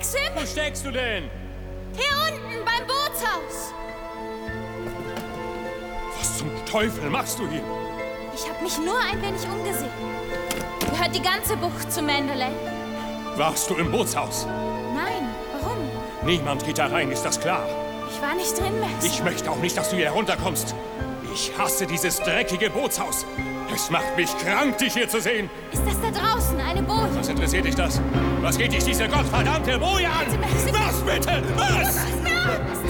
Maxim? Wo steckst du denn? Hier unten, beim Bootshaus. Was zum Teufel machst du hier? Ich habe mich nur ein wenig umgesehen. Gehört die ganze Bucht zu Mandalay? Warst du im Bootshaus? Nein, warum? Niemand geht da rein, ist das klar? Ich war nicht drin, Maxim. Ich möchte auch nicht, dass du hier herunterkommst. Ich hasse dieses dreckige Bootshaus. Es macht mich krank, dich hier zu sehen. Ist das da draußen, eine Boje? Was interessiert dich das? Was geht dich diese gottverdammte Boje an? Bitte, Maxim. Was bitte? Was? Was?